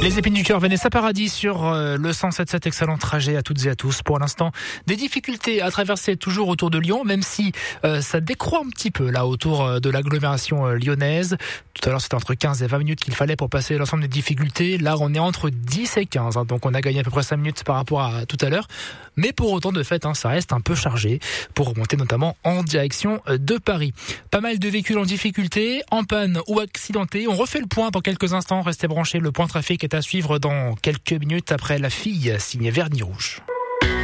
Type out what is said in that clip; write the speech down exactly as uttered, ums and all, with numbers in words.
Les épines du cœur, Vanessa Paradis sur euh, le cent sept sept. Excellent trajet à toutes et à tous. Pour l'instant, des difficultés à traverser toujours autour de Lyon, même si euh, ça décroît un petit peu là autour euh, de l'agglomération euh, lyonnaise. Tout à l'heure, c'était entre quinze et vingt minutes qu'il fallait pour passer l'ensemble des difficultés. Là, on est entre dix et quinze, hein, donc on a gagné à peu près cinq minutes par rapport à tout à l'heure. Mais pour autant, de fait, hein, ça reste un peu chargé pour remonter notamment en direction de Paris. Pas mal de véhicules en difficulté, en panne ou accidentés. On refait le point dans quelques instants. Restez branchés. Le point trafic est à suivre dans quelques minutes après La Fille, signée Vernis Rouge.